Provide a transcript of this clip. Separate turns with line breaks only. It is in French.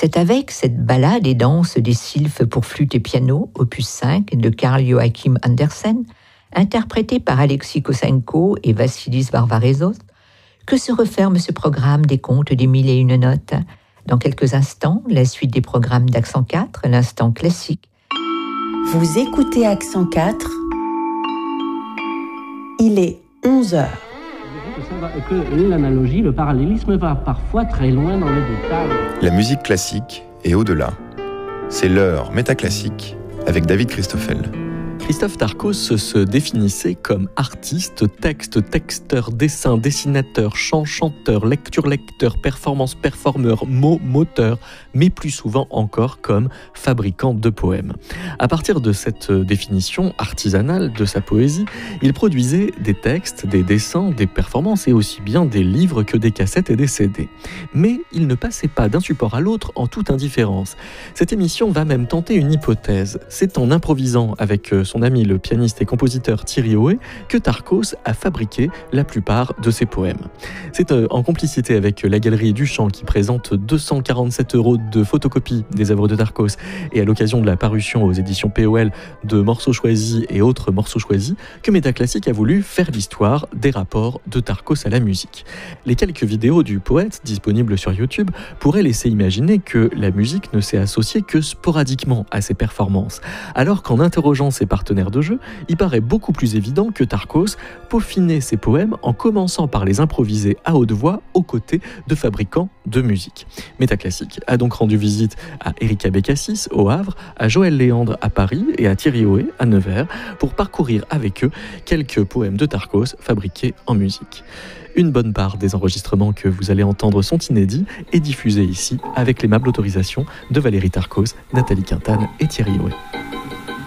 C'est avec cette ballade et danse des sylphes pour flûte et piano, opus 5 de Carl Joachim Andersen, interprété par Alexis Kosenko et Vassilis Varvarezos, que se referme ce programme des contes des 1001 notes. Dans quelques instants, la suite des programmes d'Accent 4, l'instant classique.
Vous écoutez Accent 4, il est 11h.
Que l'analogie, le parallélisme va parfois très loin dans les détails.
La musique classique et au-delà. C'est l'heure métaclassique avec David Christoffel.
Christophe Darcos se définissait comme artiste, texte, texteur, dessin, dessinateur, chant, chanteur, lecture, lecteur, performance, performeur, mot, moteur, mais plus souvent encore comme fabricant de poèmes. À partir de cette définition artisanale de sa poésie, il produisait des textes, des dessins, des performances et aussi bien des livres que des cassettes et des CD. Mais il ne passait pas d'un support à l'autre en toute indifférence. Cette émission va même tenter une hypothèse. C'est en improvisant avec son ami le pianiste et compositeur Thierry Hoé que Darcos a fabriqué la plupart de ses poèmes. C'est en complicité avec la Galerie Duchamp qui présente 247 € de photocopie des œuvres de Darcos et à l'occasion de la parution aux éditions POL de morceaux choisis et autres morceaux choisis que Métaclassique a voulu faire l'histoire des rapports de Darcos à la musique. Les quelques vidéos du poète disponibles sur YouTube pourraient laisser imaginer que la musique ne s'est associée que sporadiquement à ses performances, alors qu'en interrogeant ses partenaires de jeu, il paraît beaucoup plus évident que Darcos peaufinait ses poèmes en commençant par les improviser à haute voix aux côtés de fabricants de musique. Métaclassique a donc rendu visite à Erika Bécassis au Havre, à Joël Léandre à Paris et à Thierry Hoé à Nevers pour parcourir avec eux quelques poèmes de Darcos fabriqués en musique. Une bonne part des enregistrements que vous allez entendre sont inédits et diffusés ici avec l'aimable autorisation de Valérie Darcos, Nathalie Quintane et Thierry Hoé.